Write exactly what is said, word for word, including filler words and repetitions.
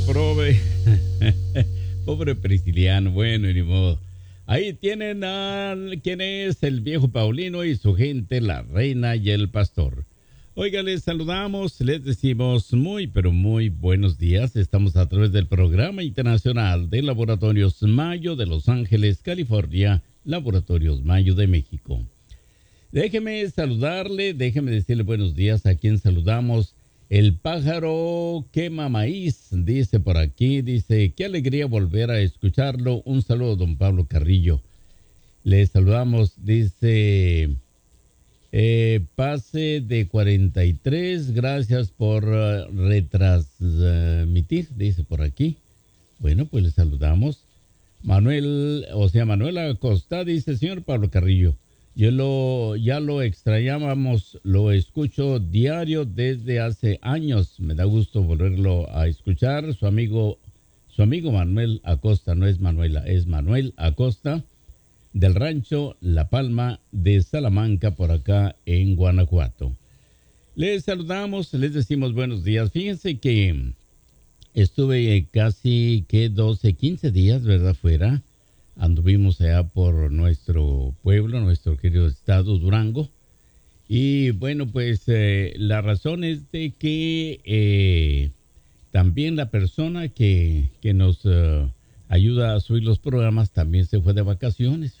Prove. Pobre Prisciliano, bueno, ni modo. Ahí tienen a quien es el viejo Paulino y su gente, la reina y el pastor. Oiga, les saludamos, les decimos muy, pero muy buenos días. Estamos a través del Programa Internacional de Laboratorios Mayo de Los Ángeles, California, Laboratorios Mayo de México. Déjeme saludarle, déjeme decirle buenos días a quien saludamos. El pájaro quema maíz, dice por aquí, dice, qué alegría volver a escucharlo. Un saludo, don Pablo Carrillo. Le saludamos, dice, eh, pase de cuarenta y tres, gracias por uh, retransmitir, dice por aquí. Bueno, pues le saludamos. Manuel, o sea, Manuel Acosta, dice, señor Pablo Carrillo, yo lo, ya lo extrañábamos, lo escucho diario desde hace años. Me da gusto volverlo a escuchar. Su amigo, su amigo Manuel Acosta, no es Manuela, es Manuel Acosta, del rancho La Palma de Salamanca, por acá en Guanajuato. Les saludamos, les decimos buenos días. Fíjense que estuve casi que doce, quince días, ¿verdad? Fuera. Anduvimos allá por nuestro pueblo, nuestro querido estado Durango. Y bueno, pues eh, la razón es de que eh, también la persona que, que nos uh, ayuda a subir los programas también se fue de vacaciones.